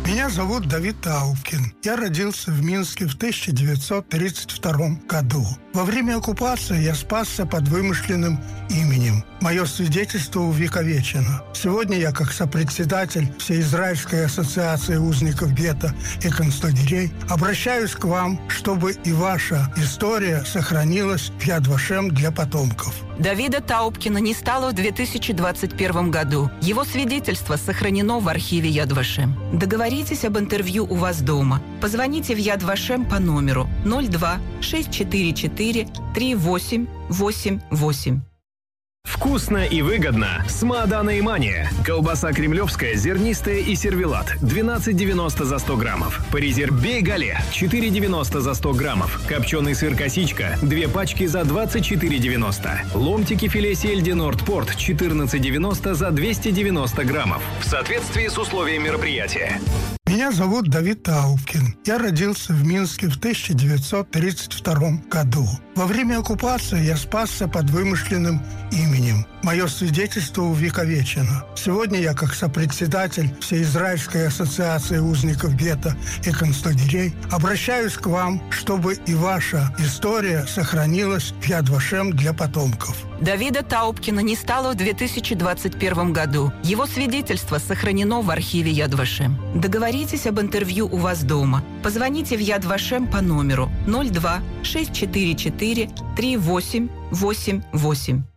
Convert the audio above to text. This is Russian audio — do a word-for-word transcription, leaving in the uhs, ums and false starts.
Меня зовут Давид Таубкин. Я родился в Минске в тысяча девятьсот тридцать втором году. Во время оккупации я спасся под вымышленным именем. Мое свидетельство увековечено. Сегодня я, как сопредседатель Всеизраильской ассоциации узников гетто и концлагерей, обращаюсь к вам, чтобы и ваша история сохранилась в Яд Вашем для потомков. Давида Таубкина не стало в две тысячи двадцать первом году. Его свидетельство сохранено в архиве Яд Вашем. Договоритесь об интервью у вас дома. Позвоните в Яд Вашем по номеру ноль два шесть четыре четыре три восемь восемь восемь. Вкусно и выгодно с Маадана и Мания. Колбаса кремлевская, зернистая и сервелат двенадцать девяносто за сто граммов. Паризер Бей-Гале четыре девяносто за сто граммов. Копченый сыр косичка две пачки за двадцать четыре девяносто. Ломтики филе сельди Нордпорт четырнадцать девяносто за двести девяносто граммов. В соответствии с условиями мероприятия. Меня зовут Давид Таубкин. Я родился в Минске в тысяча девятьсот тридцать втором году. Во время оккупации я спасся под вымышленным именем. Мое свидетельство увековечено. Сегодня я, как сопредседатель Всеизраильской ассоциации узников гетто и концлагерей, обращаюсь к вам, чтобы и ваша история сохранилась в Яд Вашем для потомков. Давида Таубкина не стало в две тысячи двадцать первом году. Его свидетельство сохранено в архиве Яд Вашем. Договоритесь об интервью у вас дома. Позвоните в Яд Вашем по номеру ноль два шесть четыре четыре три восемь восемь восемь.